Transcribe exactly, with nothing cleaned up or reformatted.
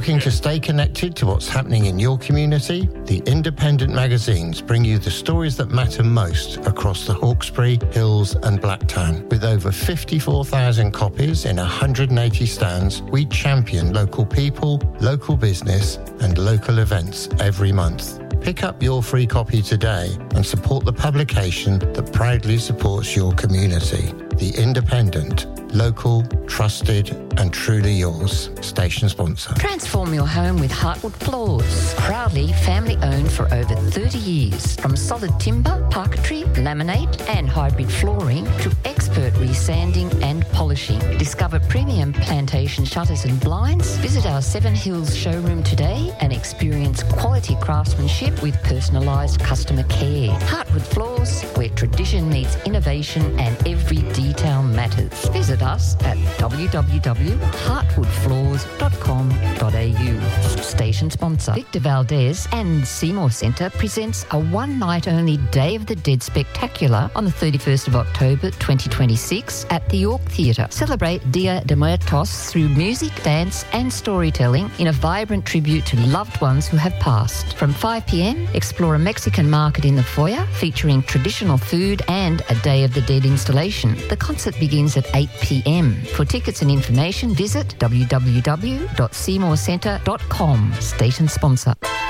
Looking to stay connected to what's happening in your community? The independent magazines bring you the stories that matter most across the Hawkesbury, Hills and Blacktown. With over fifty-four thousand copies in one hundred eighty stands, we champion local people, local business and local events every month. Pick up your free copy today and support the publication that proudly supports your community. The Independent. Local, trusted and truly yours. Station sponsor. Transform your home with Heartwood Floors. Proudly family owned for over thirty years. From solid timber, parquetry, laminate and hybrid flooring to expert resanding and polishing. Discover premium plantation shutters and blinds. Visit our Seven Hills showroom today and experience quality craftsmanship with personalised customer care. Heartwood Floors, where tradition meets innovation and every detail matters. Visit us at w w w dot heartwood floors dot com dot a u. Station sponsor. Victor Valdez and Seymour Centre presents a one-night-only Day of the Dead Spectacular on the thirty-first of October twenty twenty-six at the York Theatre. Celebrate Dia de Muertos through music, dance and storytelling in a vibrant tribute to loved ones who have passed. From five p m, explore a Mexican market in the foyer featuring traditional food and a Day of the Dead installation. The concert begins at eight p m. For tickets and information, visit w w w dot seymour centre dot com. Station sponsor.